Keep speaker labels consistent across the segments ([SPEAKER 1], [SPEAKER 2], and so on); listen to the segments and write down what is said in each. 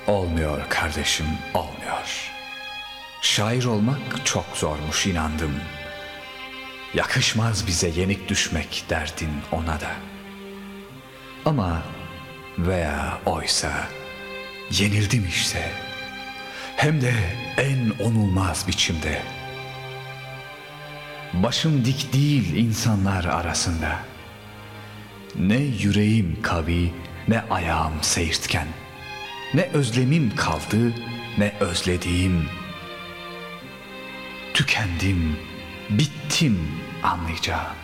[SPEAKER 1] Olmuyor kardeşim, olmuyor. Şair olmak çok zormuş, inandım. Yakışmaz bize yenik düşmek derdin ona da. Ama veya oysa yenildim işte. Hem de en onulmaz biçimde. Başım dik değil insanlar arasında. Ne yüreğim kavi, ne ayağım seyirtken. Ne özlemim kaldı, ne özlediğim. Tükendim, bittim anlayacağım.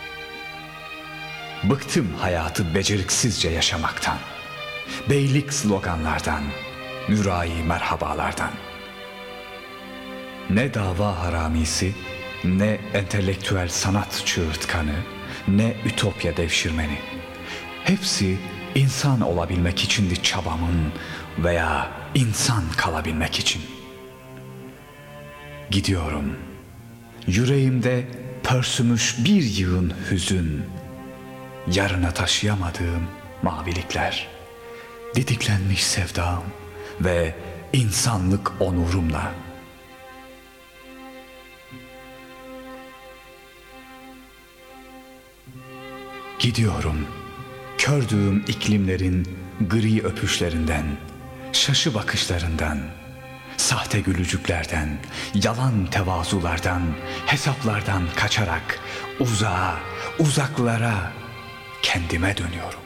[SPEAKER 1] Bıktım hayatı beceriksizce yaşamaktan. Beylik sloganlardan, mürai merhabalardan. Ne dava haramisi, ne entelektüel sanat çığırtkanı, ne ütopya devşirmeni. Hepsi insan olabilmek içindi çabamın veya insan kalabilmek için. Gidiyorum. Yüreğimde pörsümüş bir yığın hüzün. Yarına taşıyamadığım mavilikler. Didiklenmiş sevdam ve insanlık onurumla. Gidiyorum. Kördüğüm iklimlerin gri öpüşlerinden, şaşı bakışlarından, sahte gülücüklerden, yalan tevazulardan, hesaplardan kaçarak uzağa, uzaklara kendime dönüyorum.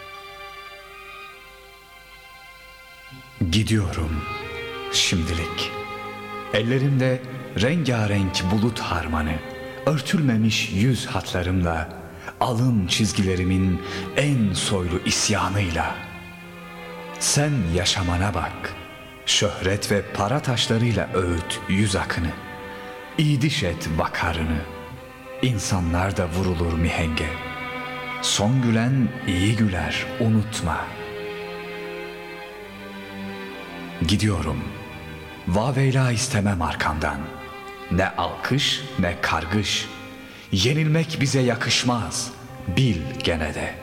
[SPEAKER 1] Gidiyorum şimdilik. Ellerimde rengarenk bulut harmanı, örtülmemiş yüz hatlarımla, alın çizgilerimin en soylu isyanıyla. Sen yaşamana bak, şöhret ve para taşlarıyla öğüt yüz akını, İdiş et vakarını, insanlar da vurulur mihenge. Son gülen iyi güler, unutma. Gidiyorum, vaveyla istemem arkandan. Ne alkış ne kargış. Yenilmek bize yakışmaz, bil gene de.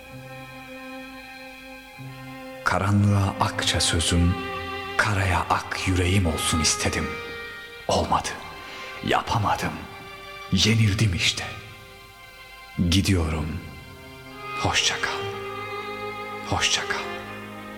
[SPEAKER 1] Karanlığa akça sözüm, karaya ak yüreğim olsun istedim. Olmadı, yapamadım, yenildim işte. Gidiyorum, hoşça kal, hoşça kal.